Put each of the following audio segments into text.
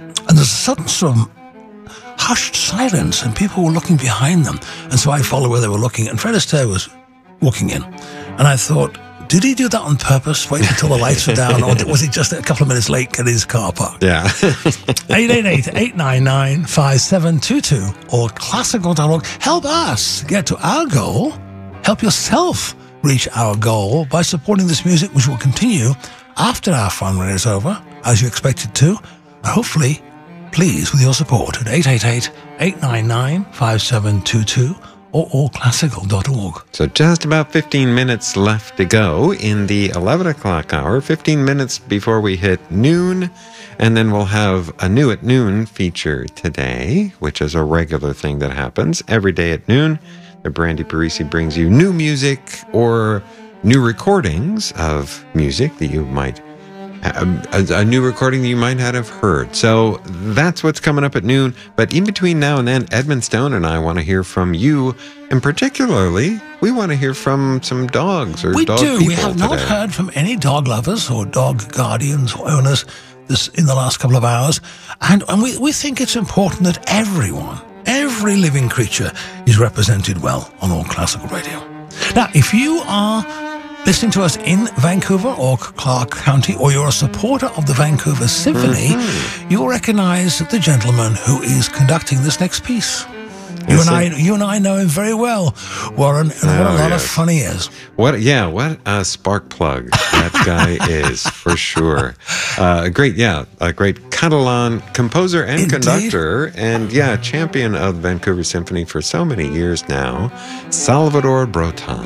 And there's a sudden sort of hushed silence, and people were looking behind them. And so I followed where they were looking, and Fred Astaire was walking in. And I thought, did he do that on purpose, wait until the lights were down, or was he just a couple of minutes late getting his car parked? Yeah. 888-899-5722 or classical.org. Help us get to our goal. Help yourself reach our goal by supporting this music, which will continue after our fundraiser is over, as you expect it to. And hopefully, please, with your support at 888-899-5722 or allclassical.org. So just about 15 minutes left to go in the 11 o'clock hour, 15 minutes before we hit noon. And then we'll have a New at Noon feature today, which is a regular thing that happens every day at noon. The Brandy Parisi brings you new music or new recordings of music that you might a new recording that you might not have heard. So that's what's coming up at noon. But in between now and then, Edmund Stone and I want to hear from you. And particularly, we want to hear from some dogs or dog people. We have not heard from any dog lovers or dog guardians or owners in the last couple of hours. And we think it's important that every living creature is represented well on All Classical Radio. Now, if you are listening to us in Vancouver or Clark County, or you're a supporter of the Vancouver Symphony, you'll recognize the gentleman who is conducting this next piece. You and I know him very well, Warren, and what a lot of fun he is. What a spark plug that guy is, for sure. A great Catalan composer and conductor, and champion of the Vancouver Symphony for so many years now, Salvador Brotan.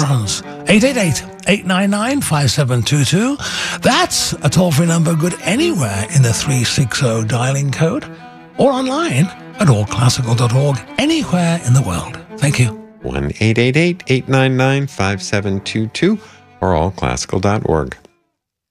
888-899-5722. That's a toll-free number good anywhere in the 360 dialing code, or online at allclassical.org, anywhere in the world. Thank you. 1-888-899-5722 or allclassical.org.